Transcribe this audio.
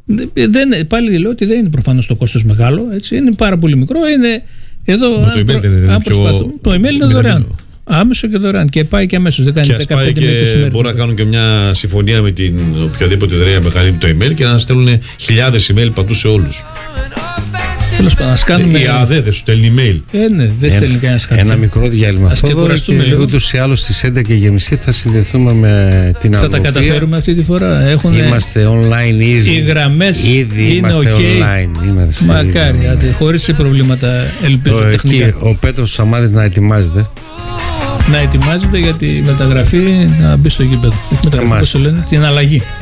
Πάλι λέω ότι δεν είναι προφανώς το κόστος μεγάλο. Έτσι, είναι πάρα πολύ μικρό. Είναι εδώ. Το email είναι δωρεάν. Άμεσο και δωρεάν. Και πάει και αμέσως. Δεν κάνει 15 με 20 μέρες. Μπορούν να κάνουν και μια συμφωνία με την οποιαδήποτε εταιρεία που κάνει το email και να στέλνουν χιλιάδες email παντού σε όλους. Τέλος πάντων, ας κάνουμε. Η ΑΔΕ δεν σου στέλνει email. Ναι, δεν στέλνει κανένας χαρτί. Ένα μικρό διάλειμμα. Ας ξεκουραστούμε λίγο. Ούτως ή άλλως στις 11:30 θα συνδεθούμε με την Θα Αγροπία. τα καταφέρουμε αυτή τη φορά. Είμαστε online ήδη. Οι γραμμές ήδη είμαστε online. Μακάρι, χωρίς προβλήματα, ελπίζω τεχνικά. Ο Πέτρος Σαμάδης να ετοιμάζεται. Να ετοιμάζεται για τη μεταγραφή να μπει στο γήπεδο. Την αλλαγή.